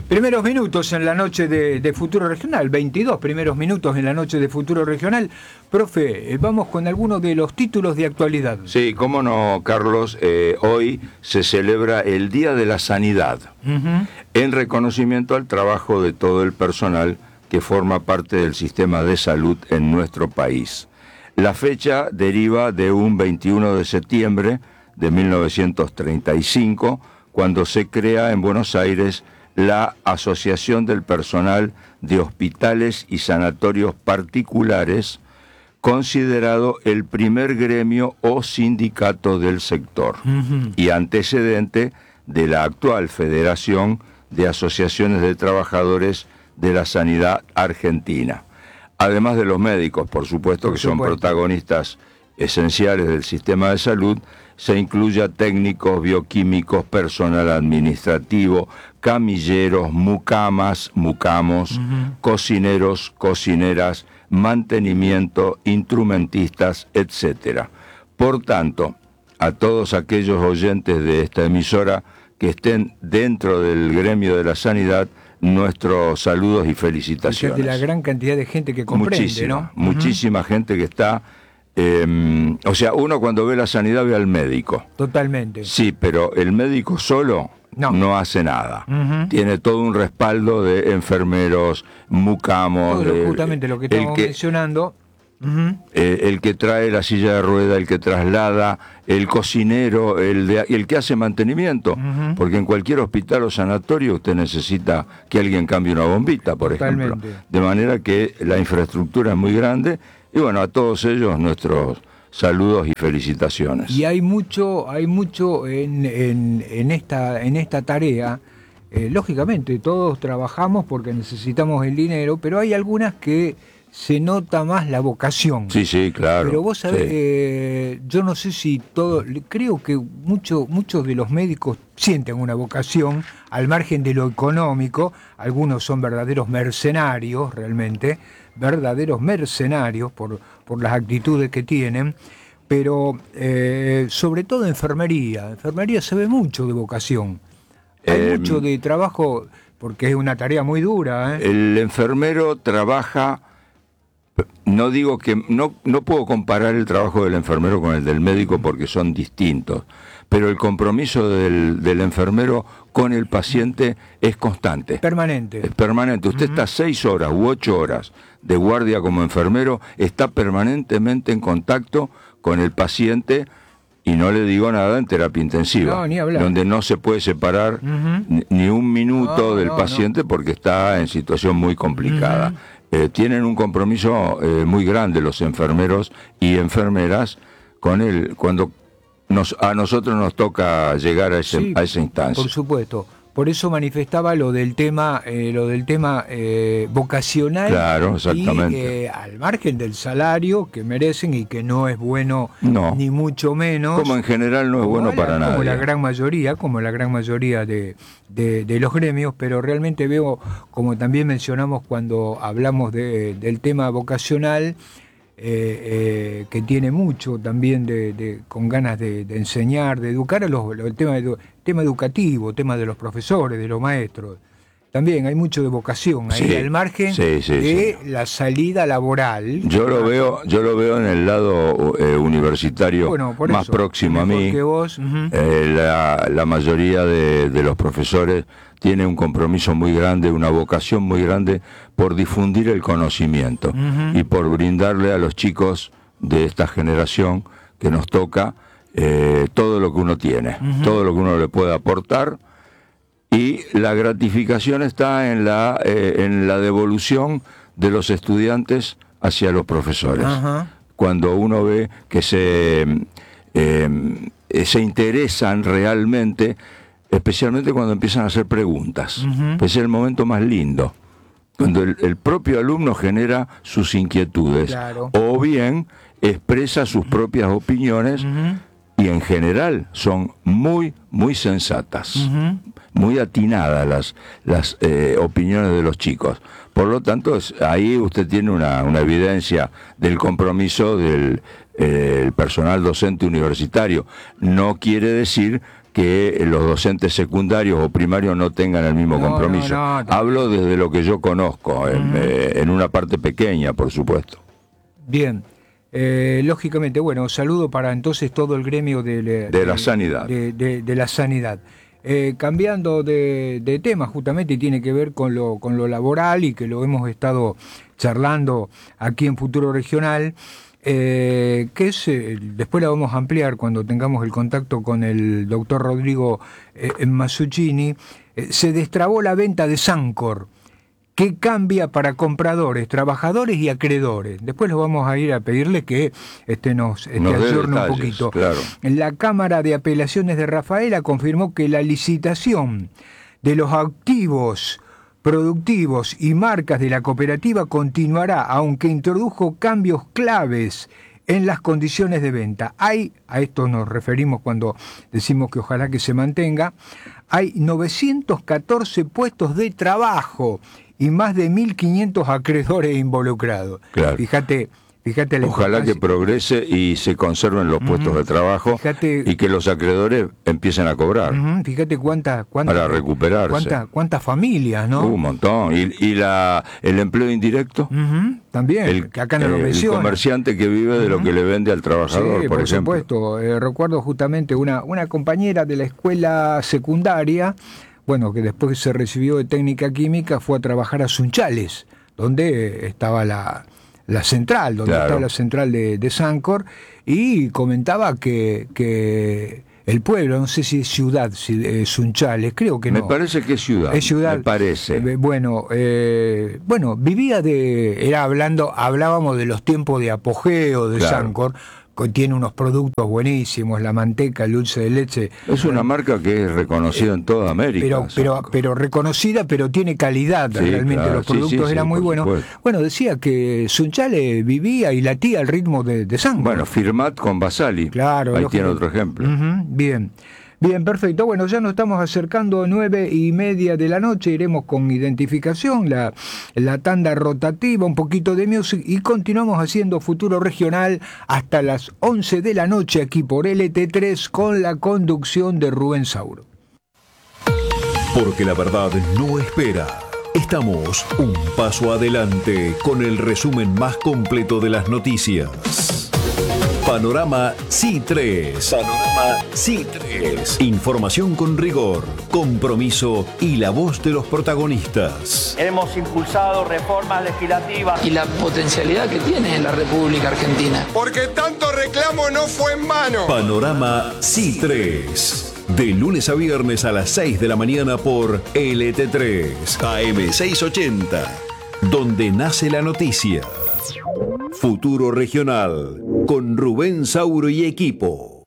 Primeros minutos en la noche de Futuro Regional, 22 primeros minutos en la noche de Futuro Regional. Profe, vamos con algunos de los títulos de actualidad. Sí, cómo no, Carlos. Hoy se celebra el Día de la Sanidad, en reconocimiento al trabajo de todo el personal que forma parte del sistema de salud en nuestro país. La fecha deriva de un 21 de septiembre de 1935, cuando se crea en Buenos Aires la Asociación del Personal de Hospitales y Sanatorios Particulares, considerado el primer gremio o sindicato del sector, y antecedente de la actual Federación de Asociaciones de Trabajadores de la Sanidad Argentina. Además de los médicos, por supuesto, que son protagonistas esenciales del sistema de salud, se incluye a técnicos, bioquímicos, personal administrativo, camilleros, mucamas, mucamos, cocineros, cocineras, mantenimiento, instrumentistas, etc. Por tanto, a todos aquellos oyentes de esta emisora que estén dentro del gremio de la sanidad, nuestros saludos y felicitaciones. De la gran cantidad de gente que comprende, muchísima, ¿no? Muchísima gente que está... o sea, uno cuando ve la sanidad ve al médico. Totalmente. Sí, pero el médico solo no hace nada. Tiene todo un respaldo de enfermeros, mucamos. Justamente lo que estamos mencionando. El que trae la silla de rueda, el que traslada, el cocinero, el que hace mantenimiento, porque en cualquier hospital o sanatorio usted necesita que alguien cambie una bombita, por ejemplo. De manera que la infraestructura es muy grande. Y bueno, a todos ellos nuestros saludos y felicitaciones. Y hay mucho en esta tarea. Lógicamente, todos trabajamos porque necesitamos el dinero, pero hay algunas que se nota más la vocación. Sí, claro. Pero vos sabés, yo no sé si creo que muchos de los médicos sienten una vocación al margen de lo económico. Algunos son verdaderos mercenarios, realmente, verdaderos mercenarios por las actitudes que tienen, pero sobre todo enfermería se ve mucho de vocación, hay mucho de trabajo, porque es una tarea muy dura. El enfermero trabaja, no digo que, no puedo comparar el trabajo del enfermero con el del médico porque son distintos, pero el compromiso del enfermero con el paciente es constante. Permanente. Es permanente. Usted está 6 horas u 8 horas de guardia como enfermero, está permanentemente en contacto con el paciente, y no le digo nada en terapia intensiva, ni hablar, donde no se puede separar ni un minuto del paciente porque está en situación muy complicada. Tienen un compromiso muy grande los enfermeros y enfermeras con cuando a nosotros nos toca llegar a esa instancia. Por supuesto. Por eso manifestaba lo del tema vocacional. Claro, exactamente. Y al margen del salario que merecen y que no es bueno ni mucho menos. Como en general no es bueno para nadie. Como la gran mayoría de los gremios, pero realmente veo, como también mencionamos cuando hablamos del tema vocacional, que tiene mucho también con ganas de enseñar, de educar el tema educativo, tema de los profesores, de los maestros. También hay mucho de vocación ahí al margen de la salida laboral. Yo lo veo en el lado universitario, más próximo a mí. Que vos, la mayoría de los profesores tiene un compromiso muy grande, una vocación muy grande por difundir el conocimiento y por brindarle a los chicos de esta generación que nos toca todo lo que uno tiene, todo lo que uno le puede aportar, y la gratificación está en la devolución de los estudiantes hacia los profesores. Cuando uno ve que se interesan realmente, especialmente cuando empiezan a hacer preguntas. Es el momento más lindo, cuando el propio alumno genera sus inquietudes, o bien expresa sus propias opiniones, y en general son muy, muy sensatas, muy atinadas las opiniones de los chicos. Por lo tanto, ahí usted tiene una evidencia del compromiso del personal docente universitario. No quiere decir que los docentes secundarios o primarios no tengan el mismo compromiso. Hablo desde lo que yo conozco, en una parte pequeña, por supuesto. Bien. Lógicamente, bueno, saludo para entonces todo el gremio de la sanidad. De la sanidad. Cambiando de tema, justamente, y tiene que ver con lo laboral, y que lo hemos estado charlando aquí en Futuro Regional, que es, después la vamos a ampliar cuando tengamos el contacto con el doctor Rodrigo Masuccini. Se destrabó la venta de Sancor, que cambia para compradores, trabajadores y acreedores. Después lo vamos a ir a pedirle que nos ayorne un poquito. Claro. La Cámara de Apelaciones de Rafaela confirmó que la licitación de los activos productivos y marcas de la cooperativa continuará, aunque introdujo cambios claves en las condiciones de venta. A esto nos referimos cuando decimos que ojalá que se mantenga, hay 914 puestos de trabajo y más de 1.500 acreedores involucrados. Claro. Fíjate la Ojalá que progrese y se conserven los puestos de trabajo, y que los acreedores empiecen a cobrar. Fíjate cuánta para recuperarse. Cuántas familias, ¿no? Un montón. Y el empleo indirecto. También, que acá no lo menciona. El comerciante que vive de lo que le vende al trabajador, por ejemplo. Supuesto. Recuerdo justamente una compañera de la escuela secundaria, bueno, que después se recibió de técnica química, fue a trabajar a Sunchales, donde estaba la central, estaba la central de Sancor, y comentaba que el pueblo, no sé si es ciudad, Sunchales, creo que no. Me parece que es ciudad. Es ciudad. Me parece. Bueno, vivía hablábamos de los tiempos de apogeo de Sancor, que tiene unos productos buenísimos, la manteca, el dulce de leche. Es una marca que es reconocida en toda América. Pero reconocida, pero tiene calidad, realmente. Claro, los productos eran muy buenos. Bueno, decía que Sunchales vivía y latía al ritmo de Sancor. Bueno, Firmat con Basali. Claro. Ahí tiene otro ejemplo. Bien, perfecto. Bueno, ya nos estamos acercando a 9:30 de la noche. Iremos con identificación, la tanda rotativa, un poquito de music, y continuamos haciendo Futuro Regional hasta las 11 de la noche aquí por LT3 con la conducción de Rubén Sauro. Porque la verdad no espera. Estamos un paso adelante con el resumen más completo de las noticias. Panorama C3. Panorama C3. Información con rigor, compromiso y la voz de los protagonistas. Hemos impulsado reformas legislativas. Y la potencialidad que tiene en la República Argentina. Porque tanto reclamo no fue en vano. Panorama C3. De lunes a viernes a las 6 de la mañana por LT3 AM 680. Donde nace la noticia. Futuro Regional con Rubén Sauro y equipo.